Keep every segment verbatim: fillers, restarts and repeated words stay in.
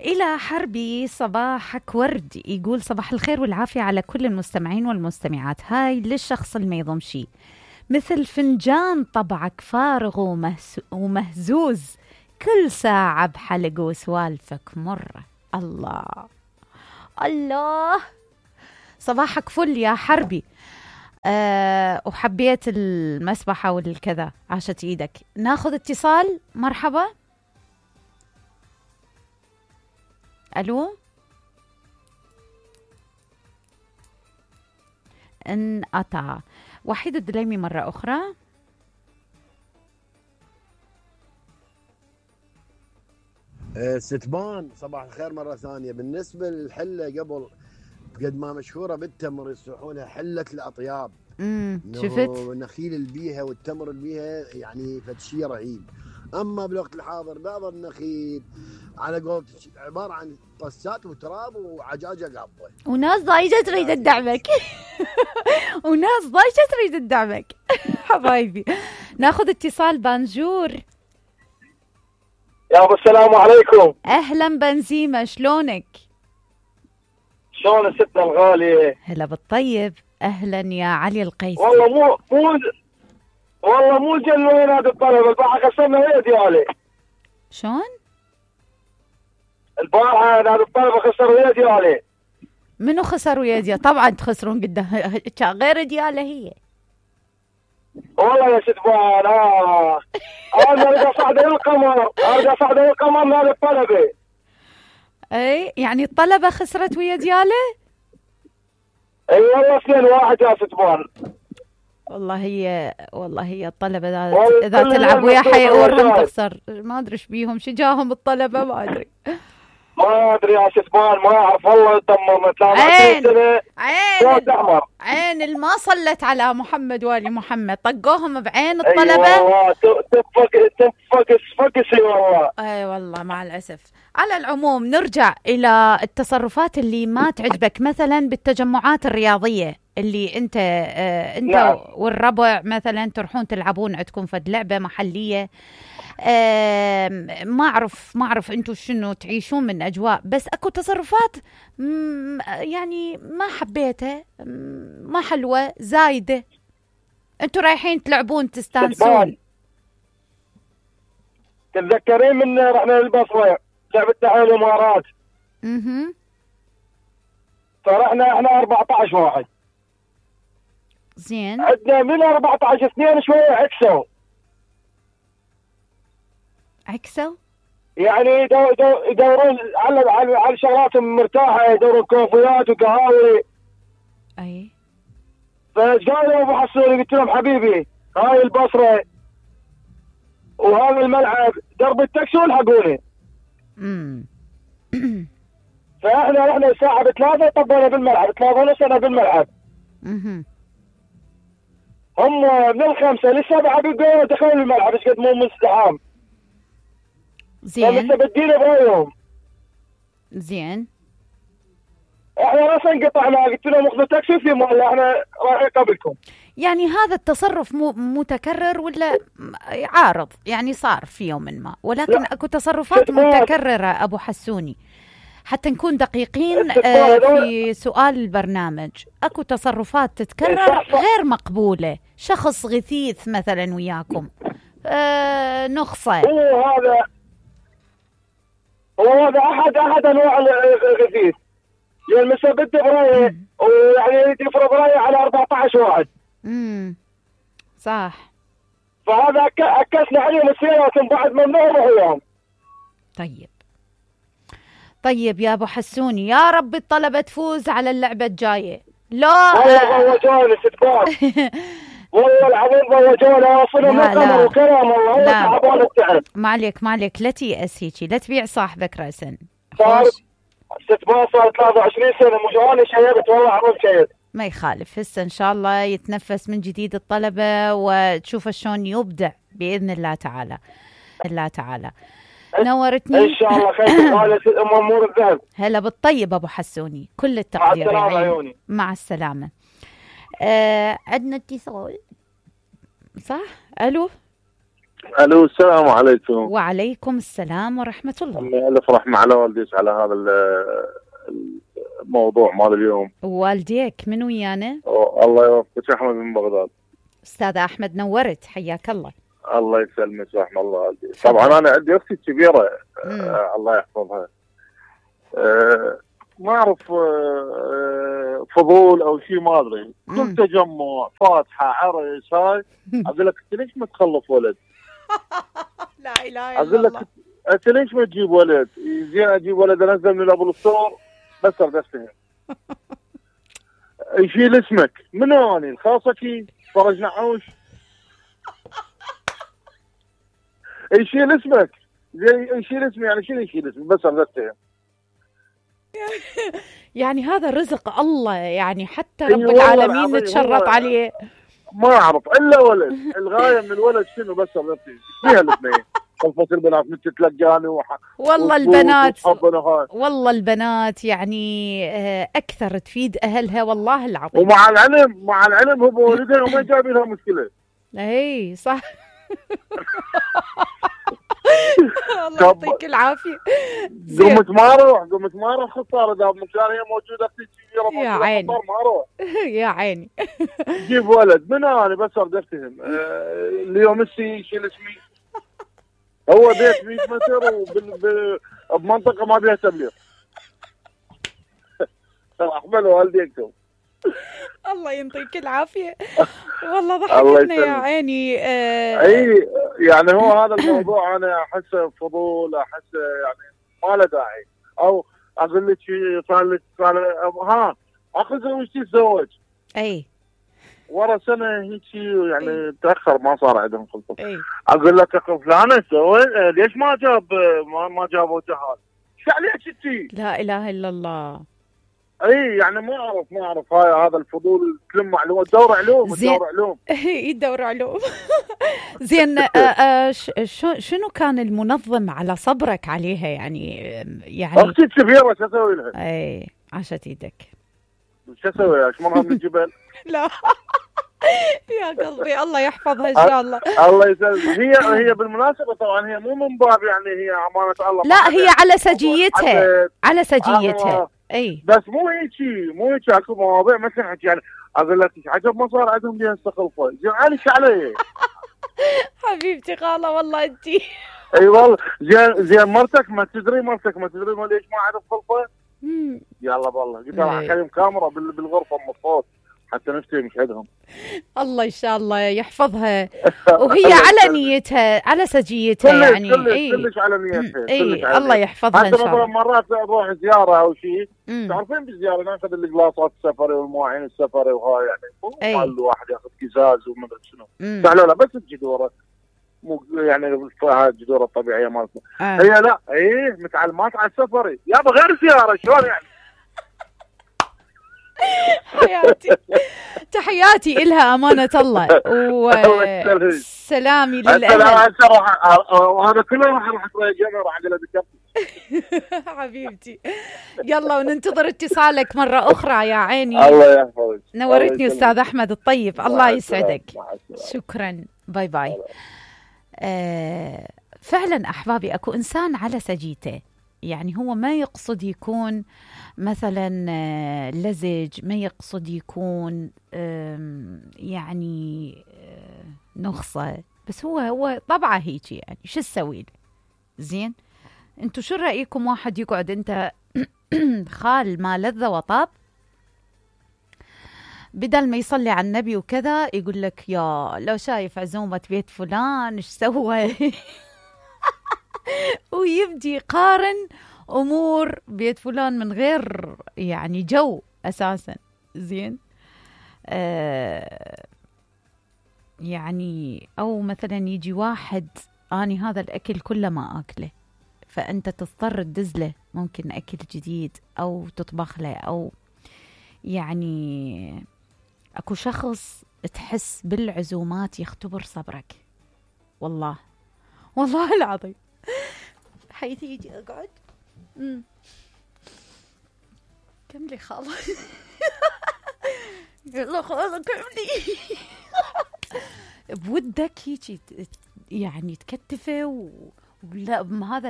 إلى حربي صباحك ورد، يقول صباح الخير والعافية على كل المستمعين والمستمعات. هاي للشخص اللي ما يضم شي، مثل فنجان طبعك فارغ ومهس ومهزوز، كل ساعة بحلق وسوالفك مرة. الله الله، صباحك فل يا حربي. أه وحبيت المسبحة والكذا، عاشت إيدك. ناخذ اتصال. مرحبا. ألو، انقطع. وحيد الدليمي مرة أخرى. ستبان صباح الخير مرة ثانية. بالنسبة للحلة قبل، قد ما مشهورة بالتمر يصيحونها حلة الأطياب. امم شفت النخيل اللي بيها والتمر اللي بيها يعني فتشي رهيب. أما بالوقت الحاضر بعض النخيل على قولت عبارة عن طسات وتراب وعجاجة قابضة، وناس ضايجة تريد تدعمك وناس ضايجة تريد تدعمك حبايبي. ناخذ اتصال. بانجور. يا ابو السلام عليكم. اهلا بنزيمة، شلونك؟ شلون الستة الغالية؟ هلا بالطيب. اهلا يا علي القيسي. والله مو مو والله مو جلوين هذا الطلبة البارحة خسرنا ويا ديالي. شلون؟ البارحة هذا الطلبة خسر ويا ديالي. منو خسر ويا ديالي؟ طبعا تخسرون قدام غير ديالة هي. والله يا شتبان اه انا ارجع صعد القمر، ارجع صعد القمر من هذا الطلبة. اي يعني الطلبة خسرت ويا ديالة؟ اي والله اثنين واحد يا شتبان. والله هي والله هي الطلبة اذا تلعب ويا حيقورهم تخسر. ما ادري ايش بيهم، شجاهم الطلبة ما ادري. ما ادري يا شتبان، ما اعرف والله دمرنا. عين عين عين الما صلت على محمد والي محمد، طقوهم بعين الطلبة. اي والله تفك تفك فكسي والله. اي والله مع الاسف. على العموم نرجع الى التصرفات اللي ما تعجبك، مثلا بالتجمعات الرياضية اللي انت آه انت نعم. والربع مثلا تروحون تلعبون عندكم فد لعبة محلية. آه ما اعرف ما اعرف انتم شنو تعيشون من اجواء، بس اكو تصرفات يعني ما حبيتها، ما حلوة، زايدة. انتم رايحين تلعبون تستانسون. تتذكرين من رحنا للبصرة لعبة تحية الامارات؟ اها فرحنا احنا أربعة عشر واحد. زين. عندنا من أربعة عشر اثنين شوية عكسوا. عكسوا؟ يعني يدورون دو يدورون على على على شغلات مرتاحة، يدورون كوفيات وقهاوي. اي. فقالوا ابو حسوني، قلت لهم حبيبي هاي البصرة وهذا الملعب درب التاكسي والحقوني. امم فاحنا رحنا الساعة بثلاثة طبينا بالملعب، ثلاثة ونص انا بالملعب. اها هم من الخمسة للسبعة بيقولوا دخلوا الملعب، ايش قد مو مزدحام. زين. فمستبدين برايهم. زين. احنا راسا قطعنا، قلت لهم اخذوا تاكسي في مال احنا رايحين قبلكم. يعني هذا التصرف مو متكرر ولا عارض؟ يعني صار في يوم ما، ولكن لا. اكو تصرفات متكررة ابو حسوني، حتى نكون دقيقين آه في سؤال البرنامج. اكو تصرفات تتكرر غير مقبولة، شخص غثيث مثلا وياكم، آه نخصة. هو هذا هو هذا احد احد انواع الغثيث، يعني مستبد برايه ويعني يفرض رايه على أربعة عشر واحد. امم صح. فهذا اكسنا عليهم السيارات بعد ممنوع وياهم. طيب طيب يا ابو حسوني، يا رب الطلبة تفوز على اللعبة الجاية. لا والله ضوجوني ستبان والله العظيم ضوجوني، وصلوا من القمر وكلام والله تعبان التعب. ما عليك ما عليك، لا تيأس هيجي، لا تبيع صاحبك راسا. صار ستبان صار ثلاثة وعشرين سنة مش انا شيبت والله عظيم شيب. ما يخالف، هسه ان شاء الله يتنفس من جديد الطلبة وتشوف شلون يبدع بإذن الله تعالى. الله تعالى نورتني ان شاء الله. خير خالص امور الذهب. هلا بالطيب ابو حسوني، كل التقدير. مع السلامه عيوني. مع السلامه. آه عندنا اتصال صح؟ الو الو السلام عليكم. وعليكم السلام ورحمة الله. أمي الف رحمه على والديك على هذا الموضوع مال اليوم. والديك من ويانا؟ الله يوفقك. احمد من بغداد. استاذ احمد نورت، حياك الله. الله يسلمك ورحمه الله والديك. طبعا انا عندي اختي كبيره آه الله يحفظها. آه ما اعرف آه فضول او شيء ما ادري، كل تجمع فاتحه عرس هاي اقول لك انت ليش ما تخلف ولد؟ لا اله الا الله. اقول لك انت ليش ما تجيب ولد؟ زين اجيب ولد انزل من ابو الصور بس ارد افتهم. يشيل اسمك منو اني الخاصكي فرج نعوش. يشيل اسمك زين يشيل اسمي يعني شنو يشيل اسمي بس ارد افتهم. يعني هذا رزق الله، يعني حتى رب العالمين نتشرط عليه. ما اعرف الا ولد. الغايه من الولد شنو بس ارد افتهم. فيها الاثنين. الفصل البنات مثل تلقاني وح... والله البنات والله البنات يعني اكثر تفيد اهلها والله العظيم. ومع العلم مع العلم هو بولدها وما جاب لها مشكله. اي صح. الله يعطيك العافيه. قمت ما اروح قمت ما اروح خساره اذا مكان هي موجوده في كبيره يا عيني ما اروح. يا عيني. جيب ولد من انا بس ارد افتهم. اليوم السي يشيل اسمي. هو بيت مية متر وبمنطقه ما بيها تبليغ. احمل والديكم. الله يعطيك العافيه. والله ضحكتنا يا عيني. آه اي يعني هو هذا الموضوع انا احسه فضول، احسه يعني ما له داعي. او اقول لك صار لك صار ها اخذ زوجتي تزوج. اي ورا سنه هيك يعني تاخر ما صار عندهم خلطه. اقول لك اخو فلانه تزوج ليش ما جاب ما, ما جابوا جهاز؟ ايش عليك انت؟ لا اله الا الله. اي يعني ما اعرف ما اعرف هاي هذا الفضول تلم معلومات دور علوم دور علوم. اي دور علوم. زين شنو كان المنظم على صبرك عليها يعني يعني اختي كبيره شو اسوي لها؟ اي عاشت ايدك. شو اسوي لها؟ ايش مرها من الجبل؟ لا يا قلبي الله يحفظها ان شاء الله. الله يسلمك. هي هي بالمناسبه طبعا هي مو من باب يعني هي امانه الله. لا هي على سجيتها على سجيتها. اي بس مو هيك مو هيك اكو مواضيع مثلا يعني اقول لك ايش عجب ما صار عندهم بها استخلفه. زين انا ايش علي؟ حبيبتي خاله والله انت. اي والله زين زين مرتك ما تدري مرتك ما تدري ما ليش ما عرف خلفه؟ يلا بالله قلت راح اكلم كاميرا بالغرفه من الصوت حتى نفتي مش عندهم. الله ان شاء الله يحفظها. وهي على نيتها على سجيتها يعني. اي كلش على نيتها. اي الله يحفظها ان شاء الله. حتى مرات اروح زياره او شيء تعرفين بالزياره ناخذ القلاصات السفري والمواعين السفري وهاي يعني مو الواحد ياخذ قزاز وما ادري شنو. تعالوا لا بس الجدوره مو يعني هاي الجدوره الطبيعيه مالتنا. آه. هي لا اي متعلمات على السفري يابا غير زياره شلون يعني. حياتي تحياتي إلها أمانة الله وسلامي للأهل. وهذا كله راح راح ترجعنا راح أقول لك حبيبتي. يلا وننتظر اتصالك مرة أخرى يا عيني. الله يحفظك. نورتني أستاذ أحمد الطيب. الله يسعدك. شكرا. باي باي. آه فعلا أحبابي أكو إنسان على سجيته، يعني هو ما يقصد يكون مثلا لزج، ما يقصد يكون يعني نخصة، بس هو هو طبعه هيك يعني شو تسوي له؟ زين انتو شو رأيكم واحد يقعد انت خال ما لذ وطاب بدل ما يصلي على النبي وكذا يقول لك يا لو شايف عزومة بيت فلان ايش سوى ويبدي يقارن أمور بيت فلان من غير يعني جو أساسا. زين آه يعني أو مثلا يجي واحد أني هذا الأكل كله ما أكله، فأنت تضطر تدزله ممكن أكل جديد أو تطبخ له، أو يعني أكو شخص تحس بالعزومات يختبر صبرك. والله والله العظيم. حيث يجي أقعد امم كملي خاله. يلا خاله كملي. بودك هيك يعني تكتفه وهذا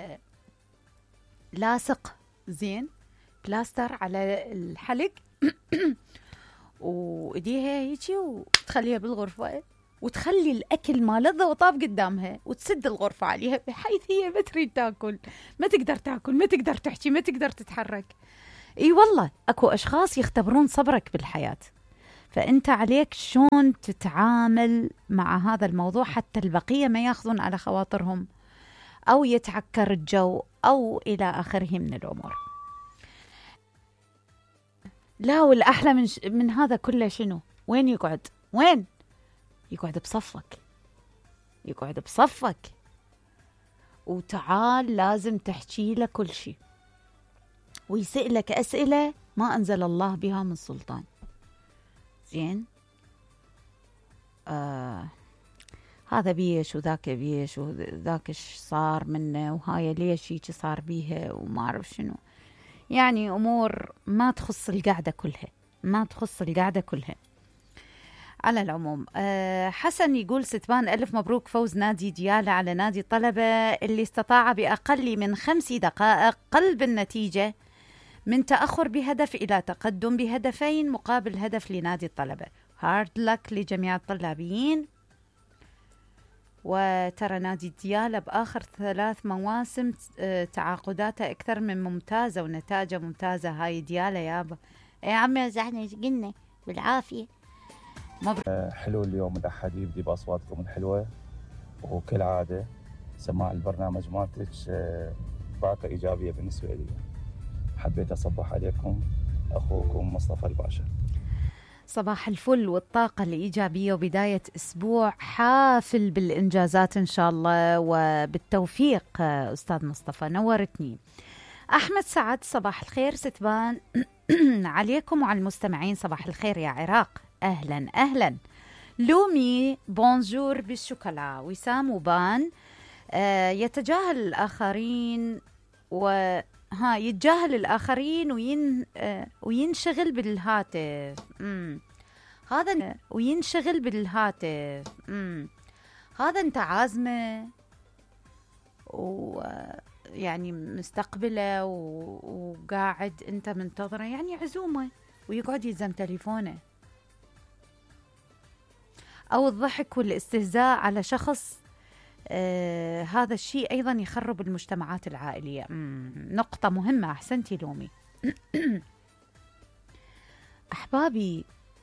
لاصق زين بلاستر على الحلق وايديها هيجي وتخليها بالغرفة وتخلي الأكل ما لذة وطاب قدامها وتسد الغرفة عليها بحيث هي ما تريد تاكل، ما تقدر تاكل، ما تقدر تحكي، ما تقدر تتحرك. اي والله اكو اشخاص يختبرون صبرك بالحياة، فانت عليك شلون تتعامل مع هذا الموضوع حتى البقية ما ياخذون على خواطرهم او يتعكر الجو او الى اخره من الامور. لا والاحلى من ش... من هذا كله شنو؟ وين يقعد؟ وين يقعد؟ بصفك، يقعد بصفك وتعال لازم تحكي له كل شيء ويسألك أسئلة ما أنزل الله بها من سلطان. زين آه هذا بيش وذاك بيش وذاك ايش صار منه وهاي ليش هيك صار بيها وما أعرف شنو، يعني أمور ما تخص القعدة كلها، ما تخص القعدة كلها. على العموم أه حسن يقول ستبان ألف مبروك فوز نادي ديالى على نادي الطلبة اللي استطاع بأقل من خمس دقائق قلب النتيجة من تأخر بهدف إلى تقدم بهدفين مقابل هدف لنادي الطلبة. هارد لك لجميع الطلابيين. وترى نادي ديالى بآخر ثلاث مواسم تعاقداتها أكثر من ممتازة ونتائجها ممتازة. هاي ديالى يابا يا عمي زحنا قلنا بالعافية. مبروك. حلو اليوم الأحد يبدي بأصواتكم الحلوة وكالعادة سماع البرنامج مالتك طاقة إيجابية بالنسبة لي. حبيت أصبح عليكم أخوكم مصطفى الباشا. صباح الفل والطاقة الإيجابية وبداية أسبوع حافل بالإنجازات إن شاء الله وبالتوفيق. أستاذ مصطفى نورتني. أحمد سعد صباح الخير ستبان عليكم وعلى المستمعين. صباح الخير يا عراق. أهلا أهلا. لومي بونجور بالشوكولا. وسام وبان آه يتجاهل الآخرين و ها يتجاهل الآخرين وين آه وينشغل بالهاتف. مم. هذا وينشغل بالهاتف. مم. هذا أنت عازمة ويعني مستقبله وقاعد أنت منتظرة، يعني عزومة ويقعد يلزم تليفونه. أو الضحك والاستهزاء على شخص آه هذا الشيء أيضا يخرب المجتمعات العائلية. نقطة مهمة. أحسنتي لومي. أحبابي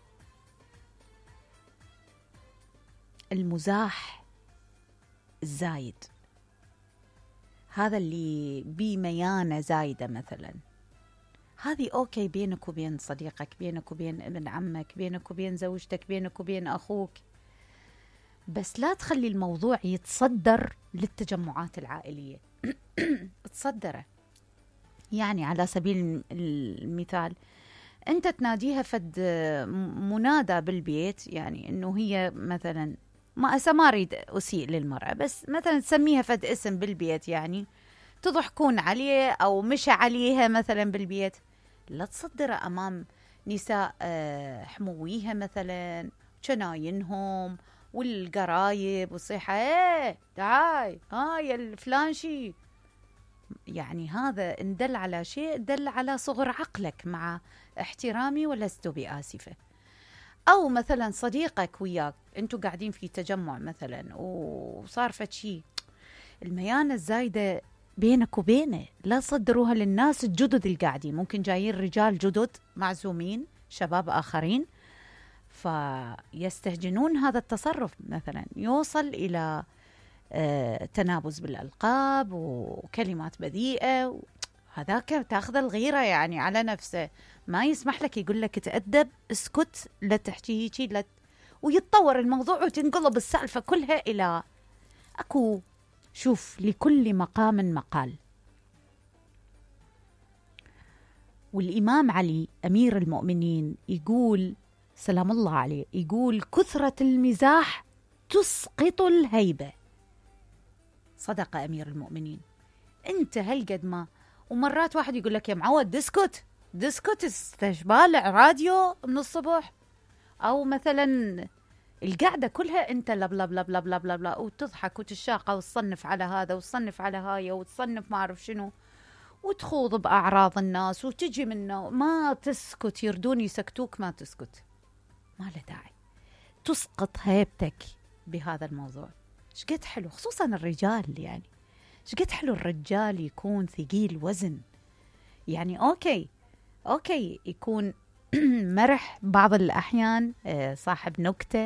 المزاح الزايد هذا اللي بميانة زايدة مثلا، هذه أوكي بينك وبين صديقك، بينك وبين ابن عمك، بينك وبين زوجتك، بينك وبين أخوك، بس لا تخلي الموضوع يتصدر للتجمعات العائلية. تصدره. يعني على سبيل المثال أنت تناديها فد منادى بالبيت، يعني أنه هي مثلا ما ما أريد أسيء للمرأة، بس مثلا تسميها فد اسم بالبيت يعني تضحكون عليه أو مش عليها مثلا بالبيت، لا تصدره أمام نساء حمويها مثلا جناينهم والقرايب والصيحة ايه تعاي هاي الفلانشي. يعني هذا إن دل على شيء دل على صغر عقلك، مع احترامي ولست بآسفة. أو مثلا صديقك وياك أنتوا قاعدين في تجمع مثلا وصار فد شيء، الميانة الزايدة بينك وبينه لا تصدروها للناس الجدد القاعدين. ممكن جايين رجال جدد معزومين شباب آخرين فيستهجنون هذا التصرف، مثلا يوصل إلى آه تنابز بالألقاب وكلمات بذيئة، هذاك تاخذ الغيرة يعني على نفسه، ما يسمح لك، يقول لك تأدب، اسكت، لا تحكي هيجي، لا، ويتطور الموضوع وتنقلب السالفة كلها إلى أكو شوف لكل مقام مقال. والإمام علي أمير المؤمنين يقول سلام الله عليه، يقول كثرة المزاح تسقط الهيبة. صدق أمير المؤمنين. أنت هالقد ما، ومرات واحد يقول لك يا معود ديسكوت ديسكوت استشبالع راديو من الصبح، أو مثلا القعدة كلها أنت لب لب لب لب لب لب وتضحك وتشاقى وتصنف على هذا وتصنف على هاي وتصنف ما أعرف شنو، وتخوض بأعراض الناس وتجي منه ما تسكت، يردون يسكتوك ما تسكت، ما له داعي تسقط هيبتك بهذا الموضوع. شقد حلو خصوصا الرجال، يعني شقد حلو الرجال يكون ثقيل وزن، يعني أوكي أوكي يكون مرح بعض الأحيان، صاحب نكتة،